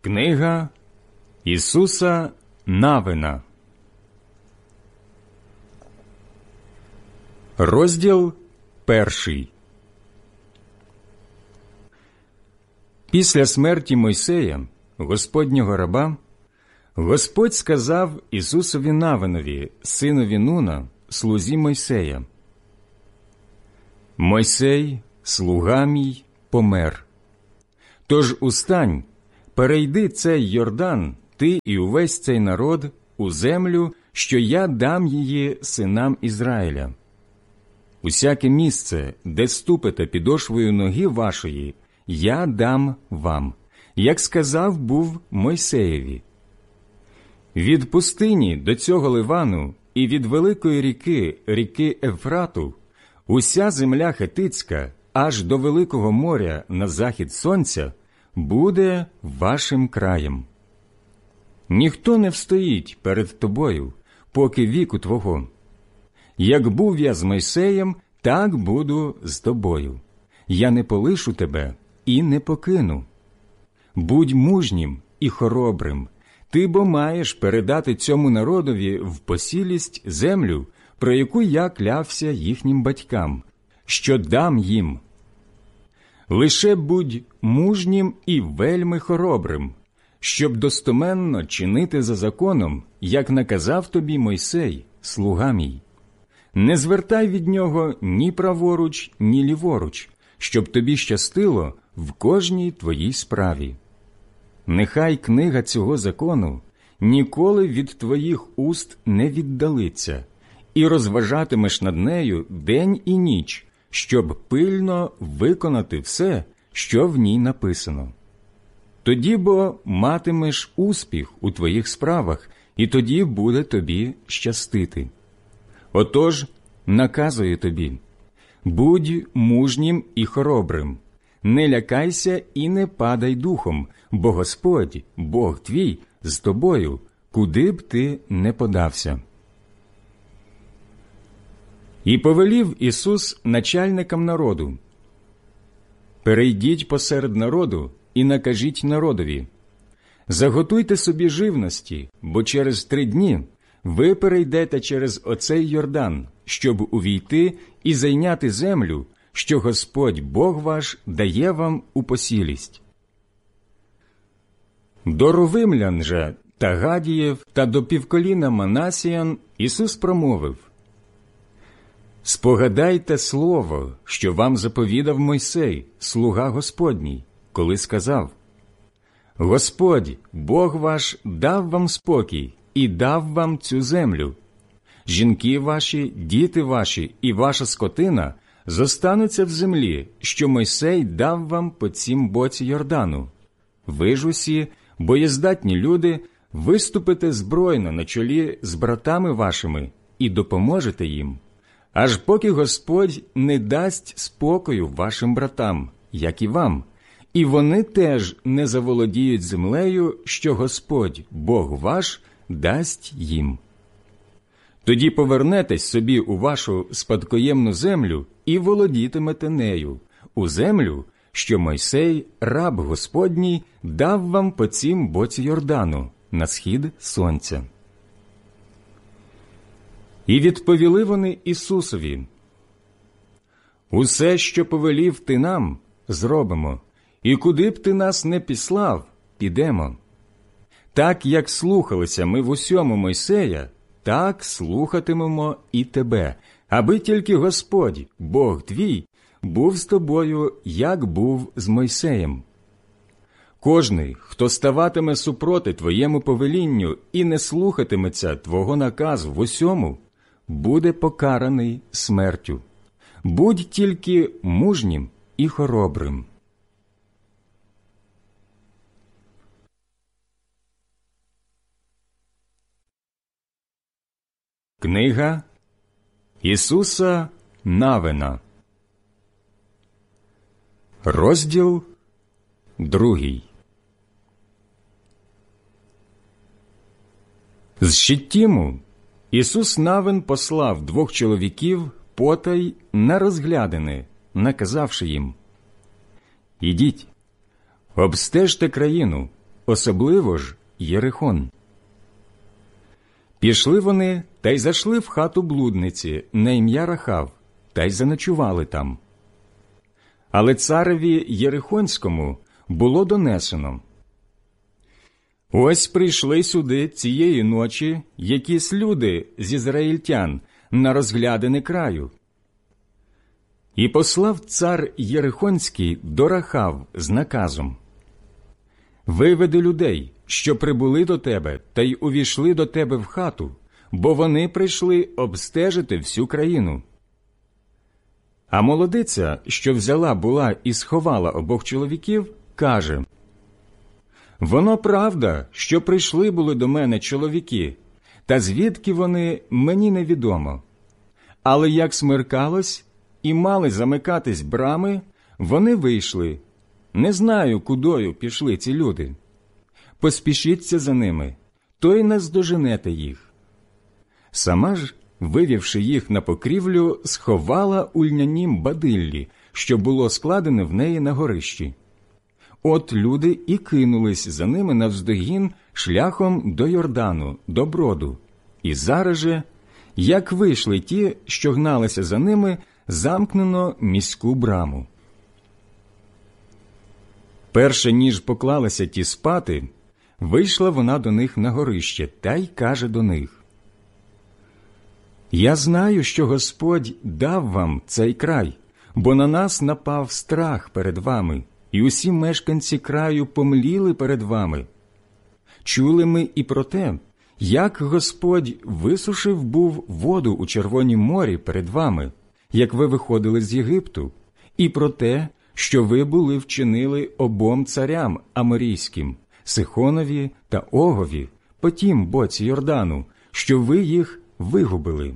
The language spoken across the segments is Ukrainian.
Книга Ісуса Навина. Розділ 1. Після смерті Мойсея, Господнього раба, Господь сказав Ісусові Навинові, синові Нуна, слузі Мойсея: «Мойсей, слуга мій, помер. Тож устань, перейди цей Йордан, ти і увесь цей народ, у землю, що я дам її синам Ізраїля. Усяке місце, де ступите підошвою ноги вашої, я дам вам, як сказав був Мойсеєві. Від пустині до цього Ливану і від великої ріки, ріки Ефрату, уся земля хетицька, аж до Великого моря на захід сонця, буде вашим краєм. Ніхто не встоїть перед тобою, поки віку твого. Як був я з Мойсеєм, так буду з тобою. Я не полишу тебе і не покину. Будь мужнім і хоробрим, ти бо маєш передати цьому народові в посілість землю, про яку я клявся їхнім батькам, що дам їм. Лише будь мужнім і вельми хоробрим, щоб достоменно чинити за законом, як наказав тобі Мойсей, слуга мій. Не звертай від нього ні праворуч, ні ліворуч, щоб тобі щастило в кожній твоїй справі. Нехай книга цього закону ніколи від твоїх уст не віддалиться, і розважатимеш над нею день і ніч, щоб пильно виконати все, що в ній написано. Тоді бо матимеш успіх у твоїх справах, і тоді буде тобі щастити. Отож, наказую тобі, будь мужнім і хоробрим, не лякайся і не падай духом, бо Господь, Бог твій, з тобою, куди б ти не подався». І повелів Ісус начальникам народу: «Перейдіть посеред народу і накажіть народові: заготуйте собі живності, бо через 3 дні ви перейдете через оцей Йордан, щоб увійти і зайняти землю, що Господь Бог ваш дає вам у посілість. До рувимлян же та Гадіїв та до півколіна Манасіян Ісус промовив: «Спогадайте слово, що вам заповідав Мойсей, слуга Господній, коли сказав: Господь, Бог ваш, дав вам спокій і дав вам цю землю. Жінки ваші, діти ваші і ваша скотина зостануться в землі, що Мойсей дав вам по цім боці Йордану. Ви ж усі, боєздатні люди, виступите збройно на чолі з братами вашими і допоможете їм, аж поки Господь не дасть спокою вашим братам, як і вам, і вони теж не заволодіють землею, що Господь, Бог ваш, дасть їм. Тоді повернетесь собі у вашу спадкоємну землю і володітимете нею, у землю, що Мойсей, раб Господній, дав вам по цім боці Йордану, на схід сонця». І відповіли вони Ісусові: «Усе, що повелів ти нам, зробимо, і куди б ти нас не післав, підемо. Так, як слухалися ми в усьому Мойсея, так слухатимемо і тебе, аби тільки Господь, Бог твій, був з тобою, як був з Мойсеєм. Кожний, хто ставатиме супроти твоєму повелінню і не слухатиметься твого наказу в усьому, буде покараний смертю. Будь тільки мужнім і хоробрим». Книга Ісуса Навина. Розділ 2. З Шиттіму Ісус Навин послав 2 чоловіків потай на розглядини, наказавши їм: «Ідіть, обстежте країну, особливо ж Єрихон. Пішли вони та й зайшли в хату блудниці на ім'я Рахав, та й заночували там. Але цареві Єрихонському було донесено: «Ось прийшли сюди цієї ночі якісь люди з ізраїльтян на розглядини краю». І послав цар Єрихонський до Рахав з наказом: «Виведи людей, що прибули до тебе, та й увійшли до тебе в хату, бо вони прийшли обстежити всю країну». А молодиця, що взяла була і сховала обох чоловіків, каже: «Воно правда, що прийшли були до мене чоловіки, та звідки вони, мені невідомо. Але як смеркалось і мали замикатись брами, вони вийшли. Не знаю, кудою пішли ці люди. Поспішіться за ними, то й наздоженете їх». Сама ж, вивівши їх на покрівлю, сховала у льнянім бадиллі, що було складене в неї на горищі. От люди і кинулись за ними навздогін шляхом до Йордану, до броду. І зараз же, як вийшли ті, що гналися за ними, замкнено міську браму. Перше, ніж поклалися ті спати, вийшла вона до них на горище та й каже до них: «Я знаю, що Господь дав вам цей край, бо на нас напав страх перед вами, і усі мешканці краю помліли перед вами. Чули ми і про те, як Господь висушив був воду у Червонім морі перед вами, як ви виходили з Єгипту, і про те, що ви були вчинили обом царям аморійським, Сихонові та Огові, по тім боці Йордану, що ви їх вигубили.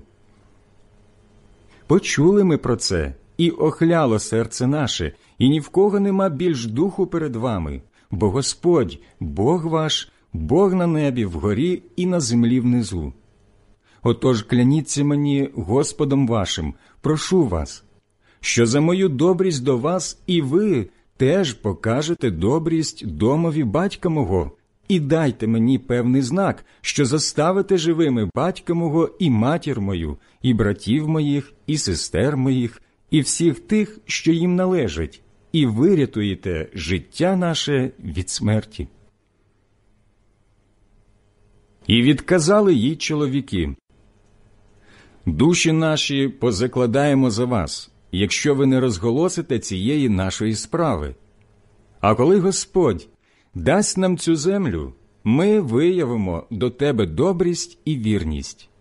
Почули ми про це, і охляло серце наше, і ні в кого нема більш духу перед вами, бо Господь, Бог ваш, Бог на небі вгорі і на землі внизу. Отож кляніться мені Господом вашим, прошу вас, що за мою добрість до вас і ви теж покажете добрість домові батька мого, і дайте мені певний знак, що заставите живими батька мого і матір мою, і братів моїх, і сестер моїх, і всіх тих, що їм належать, і вирятуєте життя наше від смерті». І відказали їй чоловіки: «Душі наші позакладаємо за вас, якщо ви не розголосите цієї нашої справи. А коли Господь дасть нам цю землю, ми виявимо до тебе добрість і вірність».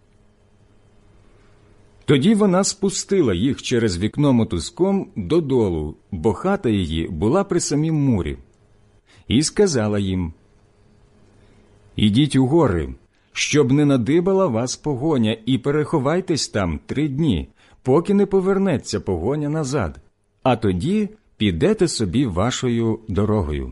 Тоді вона спустила їх через вікно мотузком додолу, бо хата її була при самім мурі, і сказала їм: «Ідіть у гори, щоб не надибала вас погоня, і переховайтесь там 3 дні, поки не повернеться погоня назад, а тоді підете собі вашою дорогою».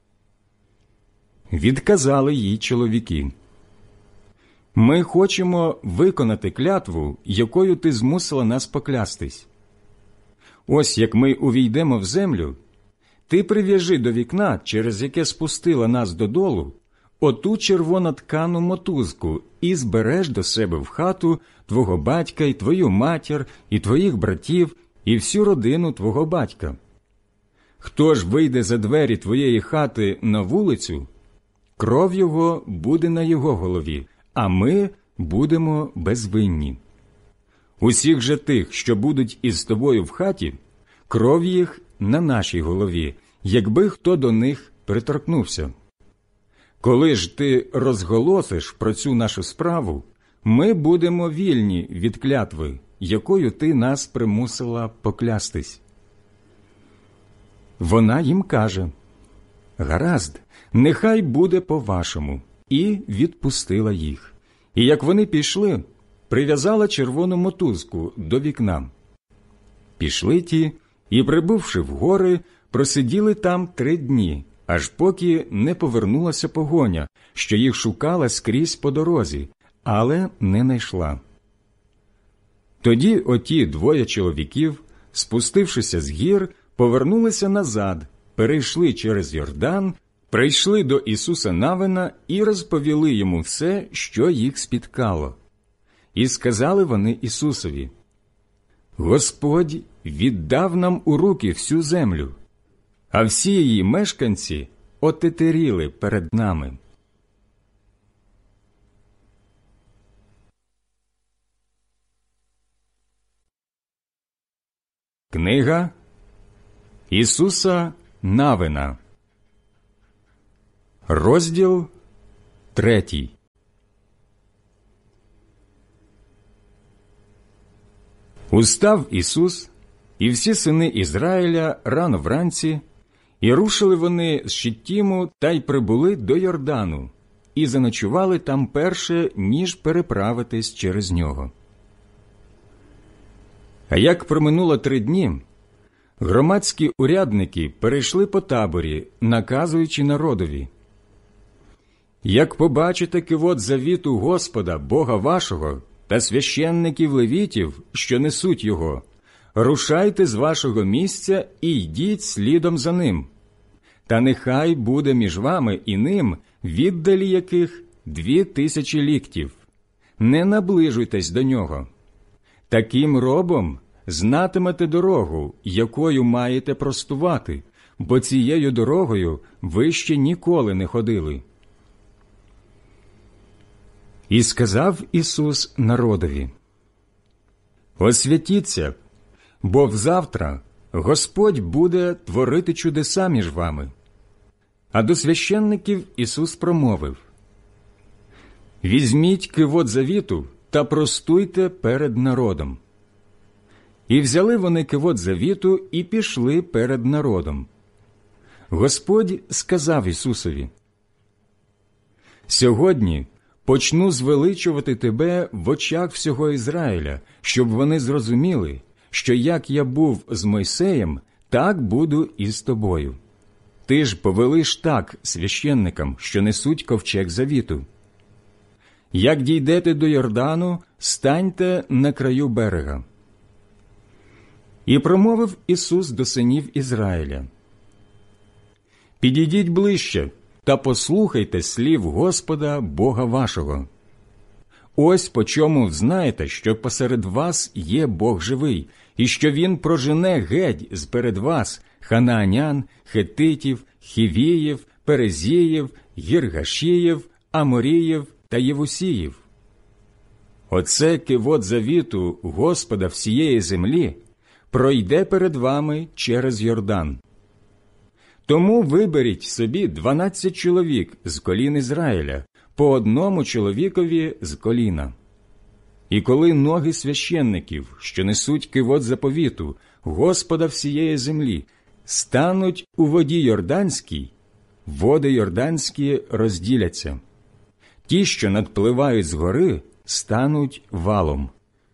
Відказали їй чоловіки: «Ми хочемо виконати клятву, якою ти змусила нас поклястись. Ось як ми увійдемо в землю, ти прив'яжи до вікна, через яке спустила нас додолу, оту червоноткану мотузку і збереш до себе в хату твого батька і твою матір, і твоїх братів, і всю родину твого батька. Хто ж вийде за двері твоєї хати на вулицю, кров його буде на його голові, а ми будемо безвинні. Усіх же тих, що будуть із тобою в хаті, кров їх на нашій голові, якби хто до них приторкнувся. Коли ж ти розголосиш про цю нашу справу, ми будемо вільні від клятви, якою ти нас примусила поклястись». Вона їм каже: «Гаразд, нехай буде по-вашому», і відпустила їх. І як вони пішли, прив'язала червону мотузку до вікна. Пішли ті, і, прибувши в гори, просиділи там 3 дні, аж поки не повернулася погоня, що їх шукала скрізь по дорозі, але не найшла. Тоді оті 2 чоловіків, спустившися з гір, повернулися назад, перейшли через Йордан, прийшли до Ісуса Навина і розповіли йому все, що їх спіткало. І сказали вони Ісусові: «Господь віддав нам у руки всю землю, а всі її мешканці отетеріли перед нами». Книга Ісуса Навина, розділ 3. Устав Ісус і всі сини Ізраїля рано вранці, і рушили вони з Шиттіму та й прибули до Йордану, і заночували там перше, ніж переправитись через нього. А як проминуло 3 дні, громадські урядники перейшли по таборі, наказуючи народові: «Як побачите кивот завіту Господа, Бога вашого, та священників левітів, що несуть його, рушайте з вашого місця і йдіть слідом за ним. Та нехай буде між вами і ним, віддалі яких 2000 ліктів. Не наближуйтесь до нього. Таким робом знатимете дорогу, якою маєте простувати, бо цією дорогою ви ще ніколи не ходили». І сказав Ісус народові: «Освятіться, бо взавтра Господь буде творити чудеса між вами». А до священників Ісус промовив: «Візьміть кивот завіту та простуйте перед народом». І взяли вони кивот завіту і пішли перед народом. Господь сказав Ісусові: «Сьогодні почну звеличувати тебе в очах всього Ізраїля, щоб вони зрозуміли, що як я був з Мойсеєм, так буду і з тобою. Ти ж повелиш так священникам, що несуть ковчег завіту. Як дійдете до Йордану, станьте на краю берега». І промовив Ісус до синів Ізраїля: «Підійдіть ближче та послухайте слів Господа Бога вашого. Ось по чому знаєте, що посеред вас є Бог живий, і що Він прожене геть з-перед вас ханаанян, хетитів, хівіїв, перезіїв, гіргашіїв, аморіїв та євусіїв. Оце кивот завіту Господа всієї землі пройде перед вами через Йордан. Тому виберіть собі 12 чоловік з колін Ізраїля, по одному чоловікові з коліна. І коли ноги священників, що несуть кивот заповіту Господа всієї землі, стануть у воді Йорданській, води Йорданські розділяться. Ті, що надпливають згори, стануть валом.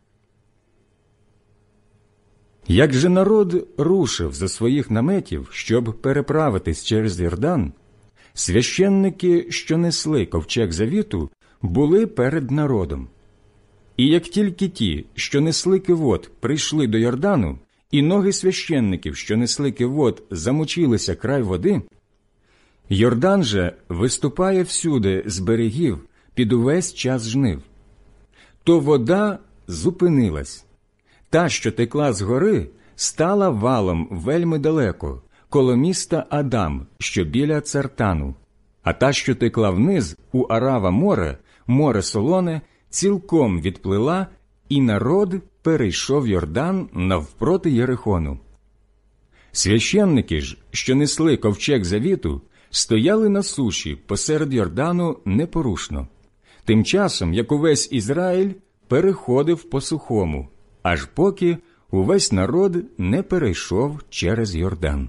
Як же народ рушив зо своїх наметів, щоб переправитись через Йордан, священники, що несли ковчег завіту, були перед народом. І як тільки ті, що несли кивот, прийшли до Йордану, і ноги священників, що несли кивот, замочилися край води, Йордан же виступає всюди з берегів під увесь час жнив. То вода зупинилась. Та, що текла згори, стала валом вельми далеко, коло міста Адам, що біля Цартану, а та, що текла вниз у Арава море, море солоне, цілком відплила, і народ перейшов Йордан навпроти Єрихону. Священники ж, що несли ковчег завіту, стояли на суші посеред Йордану непорушно, тим часом, як увесь Ізраїль переходив по сухому, аж поки увесь народ не перейшов через Йордан.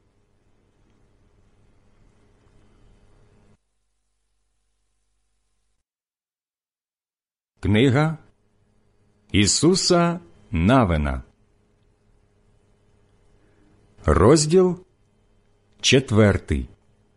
Книга Ісуса Навина, розділ 4.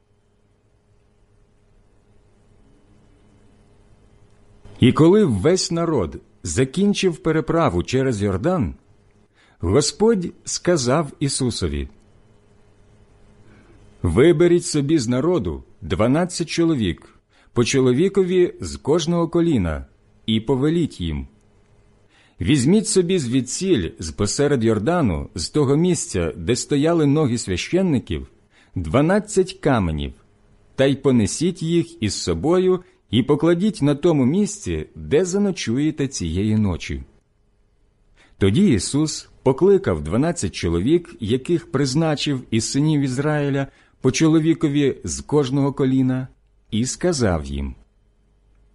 І коли весь народ закінчив переправу через Йордан, Господь сказав Ісусові: «Виберіть собі з народу 12 чоловік, по чоловікові з кожного коліна, і повеліть їм: візьміть собі звідсіль, з посеред Йордану, з того місця, де стояли ноги священників, 12 каменів, та й понесіть їх із собою і покладіть на тому місці, де заночуєте цієї ночі. Тоді Ісус покликав 12 чоловік, яких призначив із синів Ізраїля, по чоловікові з кожного коліна, і сказав їм: